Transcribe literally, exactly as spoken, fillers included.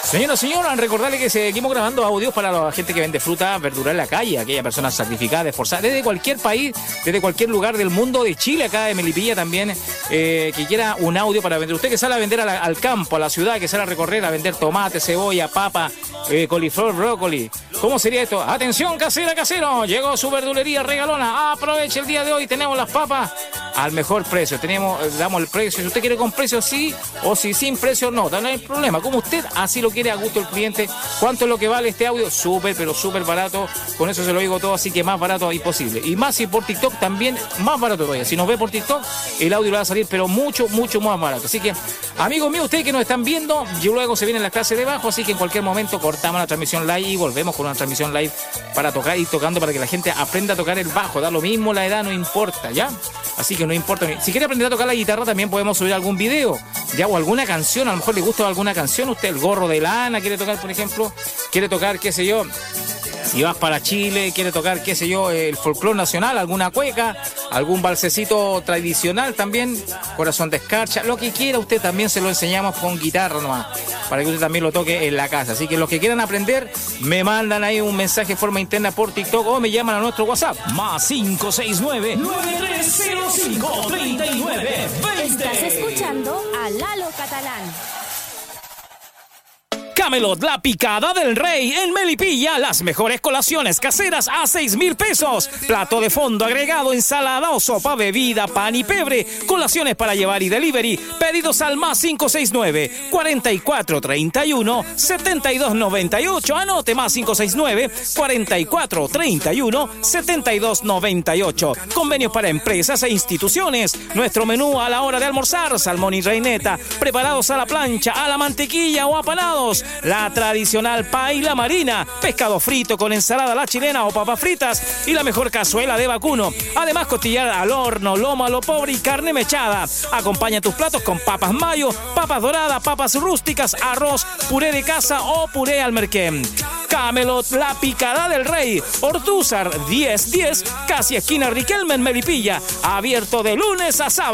Señora, señora, recordarle que seguimos grabando audios para la gente que vende fruta, verdura en la calle, aquella persona sacrificada, esforzada, desde cualquier país, desde cualquier lugar del mundo, de Chile, acá de Melipilla también, eh, que quiera un audio para vender. Usted que sale a vender a la, al campo, a la ciudad, que sale a recorrer, a vender tomate, cebolla, papa, eh, coliflor, brócoli. ¿Cómo sería esto? Atención, casera, casero, llegó su verdulería regalona. Aproveche el día de hoy, tenemos las papas al mejor precio. Tenemos, damos el precio. Si usted quiere con precio, sí, o si sin precio, no. No hay problema. Como usted así lo quiere, a gusto el cliente. ¿Cuánto es lo que vale este audio? Súper, pero súper barato. Con eso se lo digo todo, así que más barato imposible. Y más si por TikTok también, más barato todavía. Si nos ve por TikTok, el audio le va a salir, pero mucho, mucho más barato. Así que, amigos míos, ustedes que nos están viendo, yo luego se vienen las clases debajo, así que en cualquier momento cortamos la transmisión live y volvemos con una transmisión live para tocar y tocando para que la gente aprenda a tocar el bajo. Da lo mismo la edad, no importa, ¿ya? Así que no importa. Si quiere aprender a tocar la guitarra, también podemos subir algún video, ya, o alguna canción. A lo mejor le gusta alguna canción. Usted, el gorro de lana, quiere tocar, por ejemplo. Quiere tocar, qué sé yo, si vas para Chile, quiere tocar, qué sé yo, el folclore nacional, alguna cueca, algún balsecito tradicional también, corazón de escarcha, lo que quiera usted también se lo enseñamos con guitarra nomás, para que usted también lo toque en la casa. Así que los que quieran aprender, me mandan ahí un mensaje de forma interna por TikTok o me llaman a nuestro WhatsApp. Más cinco seis nueve, nueve tres cero cinco, tres nueve dos cero. Estás escuchando a Lalo Catalán. Camelot, la picada del rey en Melipilla, las mejores colaciones caseras a seis mil pesos, plato de fondo agregado, ensalada o sopa, bebida, pan y pebre, colaciones para llevar y delivery, pedidos al más cinco seis nueve, cuarenta y cuatro treinta y uno, setenta y dos noventa y ocho, anote más cinco seis nueve, cuarenta y cuatro treinta y uno, setenta y dos noventa y ocho, convenios para empresas e instituciones, nuestro menú a la hora de almorzar, salmón y reineta, preparados a la plancha, a la mantequilla o apanados, la tradicional paella marina, pescado frito con ensalada a la chilena o papas fritas y la mejor cazuela de vacuno. Además, costillar al horno, lomo a lo pobre y carne mechada. Acompaña tus platos con papas mayo, papas doradas, papas rústicas, arroz, puré de casa o puré al merquén. Camelot, la picada del rey, Ortúzar diez diez, casi esquina Riquelme en Melipilla, abierto de lunes a sábado.